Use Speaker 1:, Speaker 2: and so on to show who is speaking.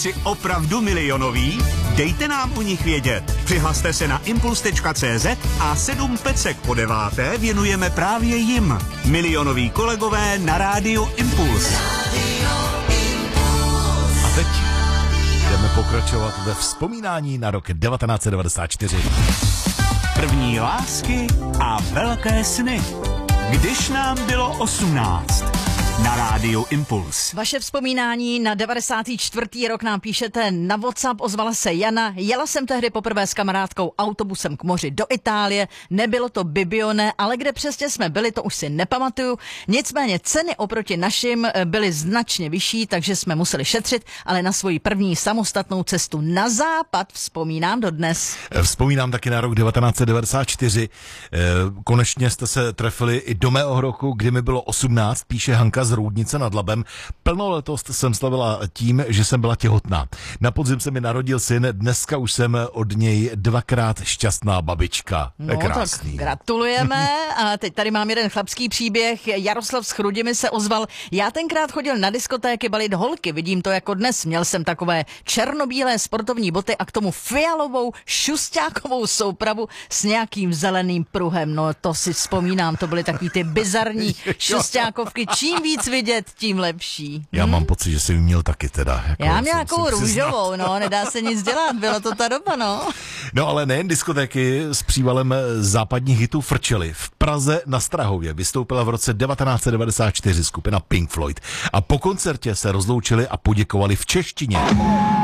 Speaker 1: Jsi opravdu milionový? Dejte nám o nich vědět. Přihlaste se na impuls.cz a 7 pecek po 9. věnujeme právě jim. Milionoví kolegové na rádiu Impuls.
Speaker 2: A teď jdeme pokračovat ve vzpomínání na rok 1994.
Speaker 1: První lásky a velké sny. Když nám bylo 18. Na rádiu Impuls.
Speaker 3: Vaše vzpomínání na 94. rok nám píšete na WhatsApp, ozvala se Jana. Jela jsem tehdy poprvé s kamarádkou autobusem k moři do Itálie, nebylo to Bibione, ale kde přesně jsme byli, to už si nepamatuju. Nicméně ceny oproti našim byly značně vyšší, takže jsme museli šetřit, ale na svoji první samostatnou cestu na západ vzpomínám dodnes.
Speaker 2: Vzpomínám taky na rok 1994. Konečně jste se trefili i do mého roku, kdy mi bylo 18, píše Hanka z Roudnice nad Labem. Plnoletost jsem slavila tím, že jsem byla těhotná. Na podzim se mi narodil syn, dneska už jsem od něj 2krát šťastná babička.
Speaker 3: No
Speaker 2: krásný.
Speaker 3: Tak gratulujeme. A teď tady mám jeden chlapský příběh. Jaroslav z Chrudimi se ozval. Já tenkrát chodil na diskotéky balit holky, vidím to jako dnes. Měl jsem takové černobílé sportovní boty a k tomu fialovou šusťákovou soupravu s nějakým zeleným pruhem. No to si vzpomínám, to byly takový ty bizarní šusťákovky. Čím víc vidět, tím lepší.
Speaker 2: Já mám pocit, že jsi měl taky teda. Jako
Speaker 3: já měl nějakou růžovou, no, nedá se nic dělat, bylo to ta doba, no.
Speaker 2: No ale nejen diskotéky s přívalem západních hitů frčely. V Praze na Strahově vystoupila v roce 1994 skupina Pink Floyd a po koncertě se rozloučili a poděkovali v češtině.